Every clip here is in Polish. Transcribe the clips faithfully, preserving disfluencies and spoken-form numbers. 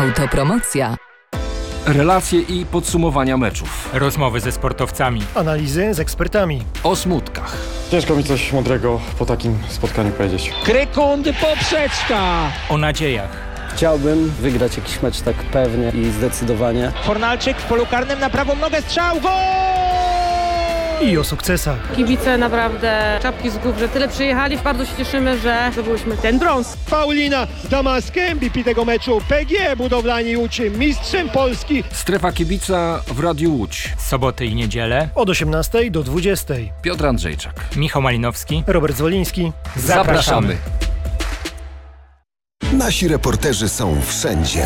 Autopromocja. Relacje i podsumowania meczów. Rozmowy ze sportowcami. Analizy z ekspertami. O smutkach. Ciężko mi coś mądrego po takim spotkaniu powiedzieć. Krykundy poprzeczka. O nadziejach. Chciałbym wygrać jakiś mecz tak pewnie i zdecydowanie. Fornalczyk w polu karnym na prawą nogę, strzał, gol! I o sukcesach. Kibice naprawdę czapki z głów, że tyle przyjechali. Bardzo się cieszymy, że zdobyliśmy ten brąz. Paulina Damask, M V P tego meczu. P G Budowlani Łódź, mistrzem Polski. Strefa kibica w Radiu Łódź. Soboty i niedzielę. Od osiemnastej do dwudziestej. Piotr Andrzejczak. Michał Malinowski. Robert Zwoliński. Zapraszamy. Nasi reporterzy są wszędzie.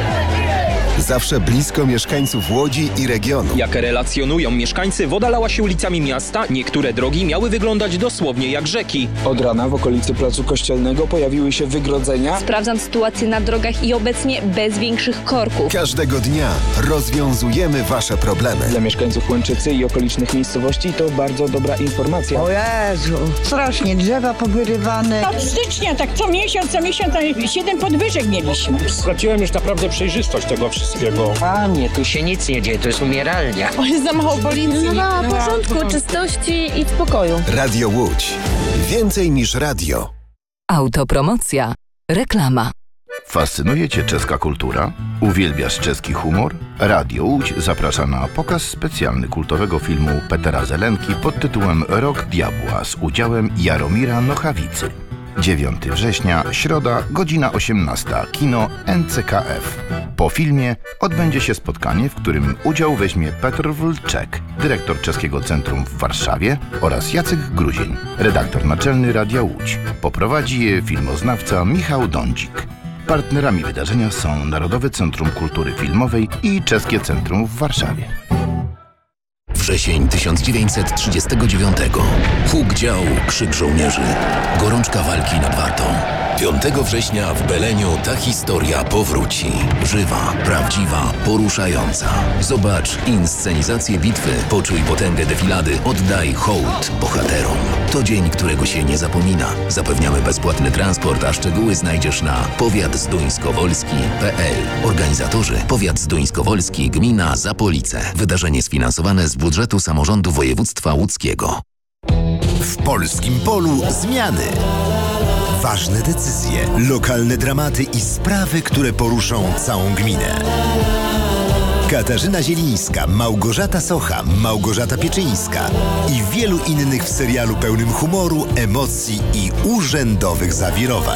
Zawsze blisko mieszkańców Łodzi i regionu. Jak relacjonują mieszkańcy, woda lała się ulicami miasta, niektóre drogi miały wyglądać dosłownie jak rzeki. Od rana w okolicy Placu Kościelnego pojawiły się wygrodzenia. Sprawdzam sytuację na drogach i obecnie bez większych korków. Każdego dnia rozwiązujemy wasze problemy. Dla mieszkańców Łęczycy i okolicznych miejscowości to bardzo dobra informacja. O Jezu, strasznie drzewa powyrywane. Od stycznia tak co miesiąc, co miesiąc siedem podwyżek mieliśmy. Straciłem już naprawdę przejrzystość tego wszystkiego. Panie, tu się nic nie dzieje, to jest umieralnia. O, jest za mało policji. No, no, porządku, czystości i spokoju. Radio Łódź. Więcej niż radio. Autopromocja. Reklama. Fascynuje Cię czeska kultura? Uwielbiasz czeski humor? Radio Łódź zaprasza na pokaz specjalny kultowego filmu Petera Zelenki pod tytułem Rok Diabła z udziałem Jaromira Nochawicy. dziewiątego września, środa, godzina osiemnasta, kino N C K F. Po filmie odbędzie się spotkanie, w którym udział weźmie Petr Wlczek, dyrektor Czeskiego Centrum w Warszawie, oraz Jacek Gruzień, redaktor naczelny Radia Łódź. Poprowadzi je filmoznawca Michał Dądzik. Partnerami wydarzenia są Narodowe Centrum Kultury Filmowej i Czeskie Centrum w Warszawie. Wrzesień tysiąc dziewięćset trzydziestego dziewiątego. Huk dział, krzyk żołnierzy. Gorączka walki nad Wartą. piątego września w Beleniu ta historia powróci. Żywa, prawdziwa, poruszająca. Zobacz inscenizację bitwy, poczuj potęgę defilady, oddaj hołd bohaterom. To dzień, którego się nie zapomina. Zapewniamy bezpłatny transport, a szczegóły znajdziesz na powiat zduńskowolski kropka p l. Organizatorzy Powiat Zduńskowolski, gmina Zapolice. Wydarzenie sfinansowane z budżetu samorządu województwa łódzkiego. W polskim polu zmiany. Ważne decyzje, lokalne dramaty i sprawy, które poruszą całą gminę. Katarzyna Zielińska, Małgorzata Socha, Małgorzata Pieczyńska i wielu innych w serialu pełnym humoru, emocji i urzędowych zawirowań.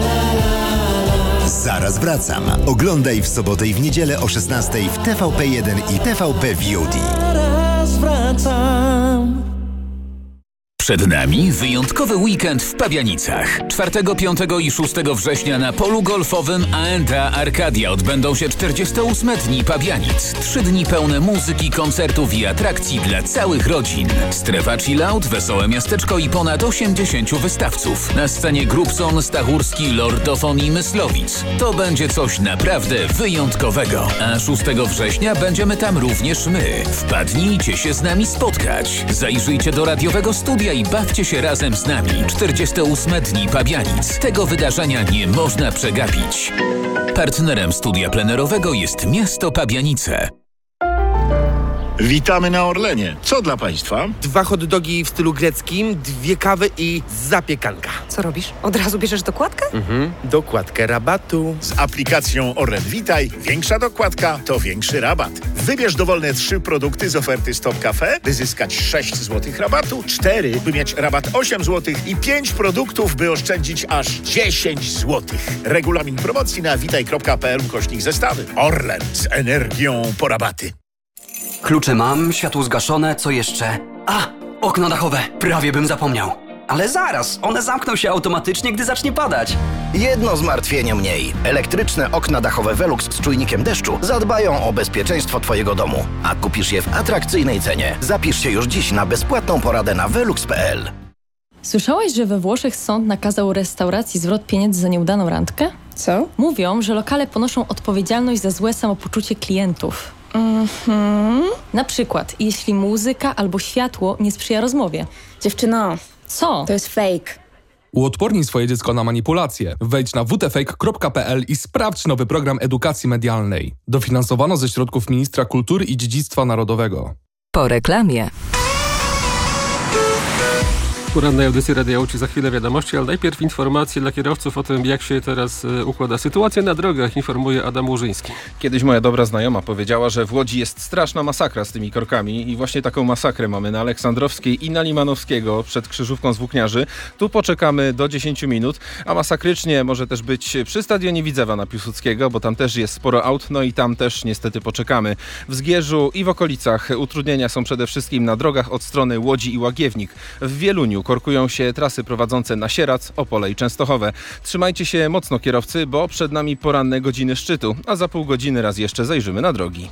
Zaraz wracam. Oglądaj w sobotę i w niedzielę o szesnastej w T V P jeden i T V P V O D. Zaraz wracam. Przed nami wyjątkowy weekend w Pabianicach. czwartego, piątego i szóstego września na polu golfowym A and A Arcadia odbędą się czterdzieste ósme Dni Pabianic. Trzy dni pełne muzyki, koncertów i atrakcji dla całych rodzin. Strefa chillout, wesołe miasteczko i ponad osiemdziesięciu wystawców. Na scenie Grubson, Stachurski, Lordofon i Myslowic. To będzie coś naprawdę wyjątkowego. A szóstego września będziemy tam również my. Wpadnijcie się z nami spotkać. Zajrzyjcie do radiowego studia i bawcie się razem z nami. czterdzieste ósme Dni Pabianic. Tego wydarzenia nie można przegapić. Partnerem studia plenerowego jest miasto Pabianice. Witamy na Orlenie. Co dla Państwa? Dwa hot dogi w stylu greckim, dwie kawy i zapiekanka. Co robisz? Od razu bierzesz dokładkę? Mhm, dokładkę rabatu. Z aplikacją Orlen Witaj większa dokładka to większy rabat. Wybierz dowolne trzy produkty z oferty Stop Cafe, by zyskać sześć złotych rabatu, cztery, by mieć rabat osiem złotych i pięć produktów, by oszczędzić aż dziesięć złotych. Regulamin promocji na witaj kropka p l ukośnik zestawy. Orlen z energią po rabaty. Klucze mam, światło zgaszone, co jeszcze? A, okna dachowe, prawie bym zapomniał. Ale zaraz, one zamkną się automatycznie, gdy zacznie padać. Jedno zmartwienie mniej. Elektryczne okna dachowe Velux z czujnikiem deszczu zadbają o bezpieczeństwo Twojego domu. A kupisz je w atrakcyjnej cenie. Zapisz się już dziś na bezpłatną poradę na velux kropka p l. Słyszałaś, że we Włoszech sąd nakazał restauracji zwrot pieniędzy za nieudaną randkę? Co? Mówią, że lokale ponoszą odpowiedzialność za złe samopoczucie klientów. Mhm. Na przykład, jeśli muzyka albo światło nie sprzyja rozmowie. Dziewczyno, co? To jest fake. Uodpornij swoje dziecko na manipulacje. Wejdź na w t fake kropka p l i sprawdź nowy program edukacji medialnej. Dofinansowano ze środków Ministra Kultury i Dziedzictwa Narodowego. Po reklamie. Porannej audycji Radia Łódź, za chwilę wiadomości, ale najpierw informacje dla kierowców o tym, jak się teraz układa sytuacja na drogach, informuje Adam Łużyński. Kiedyś moja dobra znajoma powiedziała, że w Łodzi jest straszna masakra z tymi korkami i właśnie taką masakrę mamy na Aleksandrowskiej i na Limanowskiego przed krzyżówką z Włókniarzy. Tu poczekamy do dziesięć minut, a masakrycznie może też być przy stadionie Widzewa na Piłsudskiego, bo tam też jest sporo aut, no i tam też niestety poczekamy. W Zgierzu i w okolicach utrudnienia są przede wszystkim na drogach od strony Łodzi i Łagiewnik. W Wieluniu korkują się trasy prowadzące na Sierac, Opole i Częstochowę. Trzymajcie się mocno, kierowcy, bo przed nami poranne godziny szczytu, a za pół godziny raz jeszcze zajrzymy na drogi.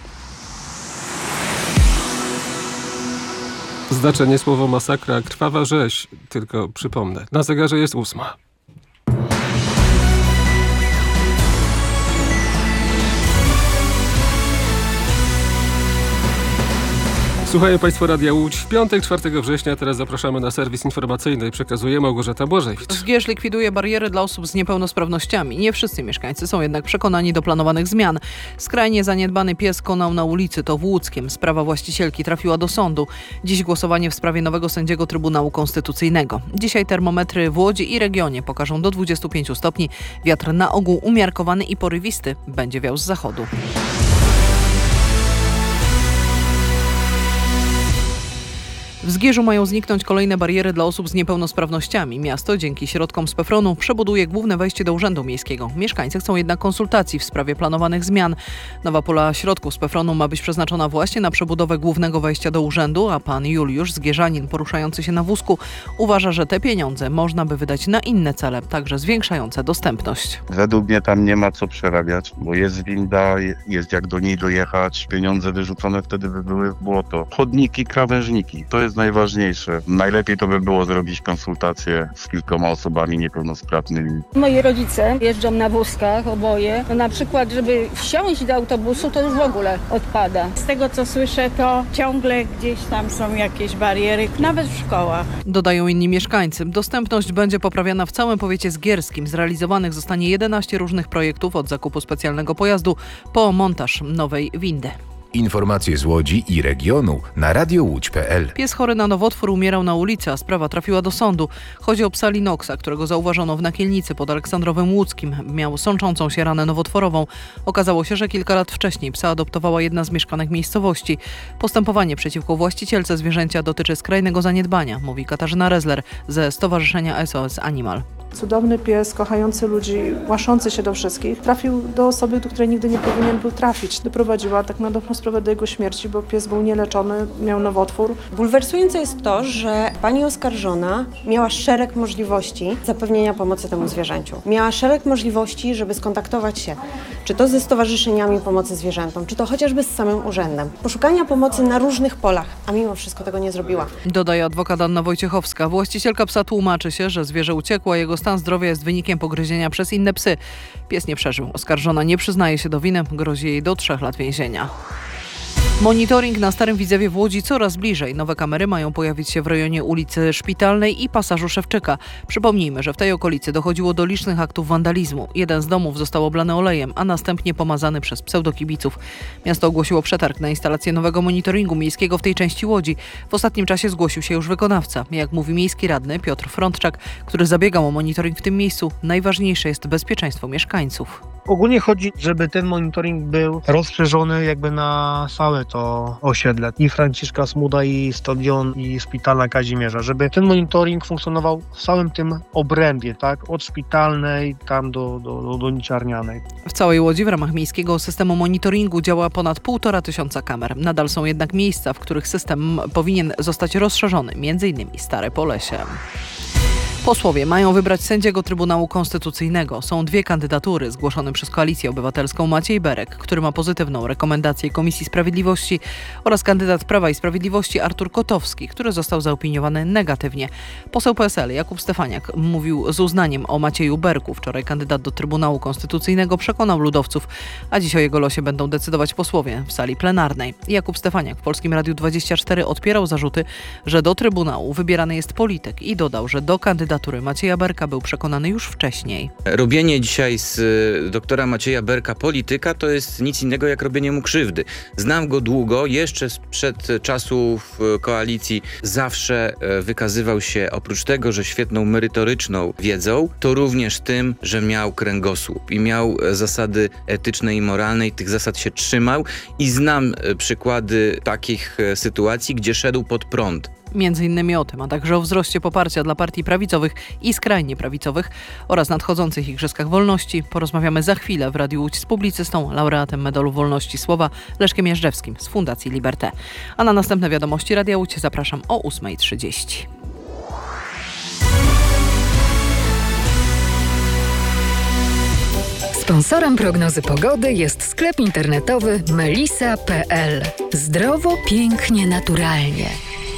Znaczenie słowo masakra, krwawa rzeź, tylko przypomnę. Na zegarze jest ósma. Słuchają Państwo Radia Łódź. W piątek, czwartego września, teraz zapraszamy na serwis informacyjny. Przekazuje Małgorzata Błażewicz. Zgierz likwiduje bariery dla osób z niepełnosprawnościami. Nie wszyscy mieszkańcy są jednak przekonani do planowanych zmian. Skrajnie zaniedbany pies konał na ulicy, to w Łódzkiem. Sprawa właścicielki trafiła do sądu. Dziś głosowanie w sprawie nowego sędziego Trybunału Konstytucyjnego. Dzisiaj termometry w Łodzi i regionie pokażą do dwudziestu pięciu stopni. Wiatr na ogół umiarkowany i porywisty będzie wiał z zachodu. W Zgierzu mają zniknąć kolejne bariery dla osób z niepełnosprawnościami. Miasto dzięki środkom z PEFRON-u przebuduje główne wejście do Urzędu Miejskiego. Mieszkańcy chcą jednak konsultacji w sprawie planowanych zmian. Nowa pula środków z PEFRON-u ma być przeznaczona właśnie na przebudowę głównego wejścia do urzędu, a pan Juliusz, zgierzanin poruszający się na wózku, uważa, że te pieniądze można by wydać na inne cele, także zwiększające dostępność. Według mnie tam nie ma co przerabiać, bo jest winda, jest jak do niej dojechać. Pieniądze wyrzucone wtedy by były w błoto. Chodniki, krawężniki, to jest najważniejsze. Najlepiej to by było zrobić konsultacje z kilkoma osobami niepełnosprawnymi. Moi rodzice jeżdżą na wózkach, oboje. No na przykład, żeby wsiąść do autobusu, to już w ogóle odpada. Z tego, co słyszę, to ciągle gdzieś tam są jakieś bariery, nawet w szkołach. Dodają inni mieszkańcy. Dostępność będzie poprawiana w całym powiecie zgierskim. Zrealizowanych zostanie jedenaście różnych projektów, od zakupu specjalnego pojazdu po montaż nowej windy. Informacje z Łodzi i regionu na radio łódź kropka p l. Pies chory na nowotwór umierał na ulicy, a sprawa trafiła do sądu. Chodzi o psa Linoxa, którego zauważono w Nakielnicy pod Aleksandrowem Łódzkim. Miał sączącą się ranę nowotworową. Okazało się, że kilka lat wcześniej psa adoptowała jedna z mieszkanek miejscowości. Postępowanie przeciwko właścicielce zwierzęcia dotyczy skrajnego zaniedbania, mówi Katarzyna Rezler ze Stowarzyszenia S O S Animal. Cudowny pies, kochający ludzi, łaszący się do wszystkich, trafił do osoby, do której nigdy nie powinien był trafić. Doprowadziła tak na dobrą sprawę do jego śmierci, bo pies był nieleczony, miał nowotwór. Bulwersujące jest to, że pani oskarżona miała szereg możliwości zapewnienia pomocy temu zwierzęciu. Miała szereg możliwości, żeby skontaktować się, czy to ze stowarzyszeniami pomocy zwierzętom, czy to chociażby z samym urzędem. Poszukania pomocy na różnych polach, a mimo wszystko tego nie zrobiła. Dodaje adwokat Anna Wojciechowska. Właścicielka psa tłumaczy się, że zwierzę uciekło, a jego stan zdrowia jest wynikiem pogryzienia przez inne psy. Pies nie przeżył. Oskarżona nie przyznaje się do winy. Grozi jej do trzech lat więzienia. Monitoring na Starym Widzewie w Łodzi coraz bliżej. Nowe kamery mają pojawić się w rejonie ulicy Szpitalnej i Pasażu Szewczyka. Przypomnijmy, że w tej okolicy dochodziło do licznych aktów wandalizmu. Jeden z domów został oblany olejem, a następnie pomazany przez pseudokibiców. Miasto ogłosiło przetarg na instalację nowego monitoringu miejskiego w tej części Łodzi. W ostatnim czasie zgłosił się już wykonawca. Jak mówi miejski radny Piotr Frądczak, który zabiegał o monitoring w tym miejscu, najważniejsze jest bezpieczeństwo mieszkańców. Ogólnie chodzi, żeby ten monitoring był rozszerzony jakby na całe to osiedle. I Franciszka Smuda, i stadion, i Szpitalna Kazimierza. Żeby ten monitoring funkcjonował w całym tym obrębie, tak? Od Szpitalnej tam do, do, do, do Niciarnianej. W całej Łodzi w ramach miejskiego systemu monitoringu działa ponad półtora tysiąca kamer. Nadal są jednak miejsca, w których system powinien zostać rozszerzony, między innymi Stare Polesie. Posłowie mają wybrać sędziego Trybunału Konstytucyjnego. Są dwie kandydatury zgłoszone przez Koalicję Obywatelską Maciej Berek, który ma pozytywną rekomendację Komisji Sprawiedliwości, oraz kandydat Prawa i Sprawiedliwości Artur Kotowski, który został zaopiniowany negatywnie. Poseł P S L Jakub Stefaniak mówił z uznaniem o Macieju Berku. Wczoraj kandydat do Trybunału Konstytucyjnego przekonał ludowców, a dziś o jego losie będą decydować posłowie w sali plenarnej. Jakub Stefaniak w Polskim Radiu dwadzieścia cztery odpierał zarzuty, że do Trybunału wybierany jest polityk i dodał, że do kandydata kandydatury Macieja Berka był przekonany już wcześniej. Robienie dzisiaj z doktora Macieja Berka polityka to jest nic innego jak robienie mu krzywdy. Znam go długo, jeszcze sprzed czasów koalicji zawsze wykazywał się oprócz tego, że świetną merytoryczną wiedzą, to również tym, że miał kręgosłup i miał zasady etyczne i moralne i tych zasad się trzymał i znam przykłady takich sytuacji, gdzie szedł pod prąd. Między innymi o tym, a także o wzroście poparcia dla partii prawicowych i skrajnie prawicowych oraz nadchodzących Igrzyskach Wolności porozmawiamy za chwilę w Radiu Łódź z publicystą, laureatem Medalu Wolności Słowa Leszkiem Jeżdżewskim z Fundacji Liberté. A na następne wiadomości Radia Łódź zapraszam o ósma trzydzieści. Sponsorem prognozy pogody jest sklep internetowy melisa kropka pe el. Zdrowo, pięknie, naturalnie.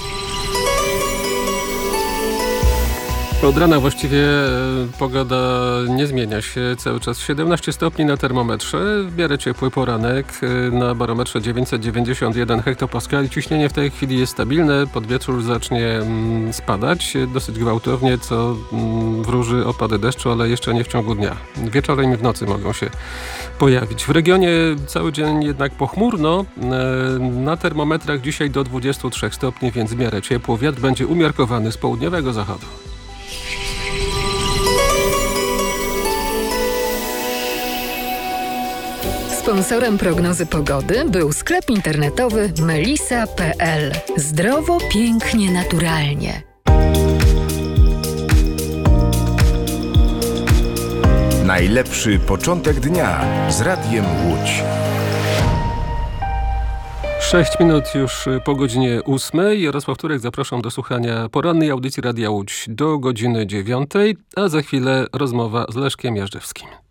Od rana właściwie pogoda nie zmienia się, cały czas siedemnaście stopni na termometrze, w miarę ciepły poranek, na barometrze dziewięćset dziewięćdziesiąt jeden hektopaskali. Ciśnienie w tej chwili jest stabilne, pod wieczór zacznie spadać dosyć gwałtownie, co wróży opady deszczu, ale jeszcze nie w ciągu dnia. Wieczorem i w nocy mogą się pojawić. W regionie cały dzień jednak pochmurno, na termometrach dzisiaj do dwudziestu trzech stopni, więc w miarę ciepło. Wiatr będzie umiarkowany z południowego zachodu. Sponsorem prognozy pogody był sklep internetowy melisa kropka pe el. Zdrowo, pięknie, naturalnie. Najlepszy początek dnia z Radiem Łódź. Sześć minut już po godzinie ósmej. Jarosław Turek, zapraszam do słuchania porannej audycji Radia Łódź do godziny dziewiątej, a za chwilę rozmowa z Leszkiem Jeżdżewskim.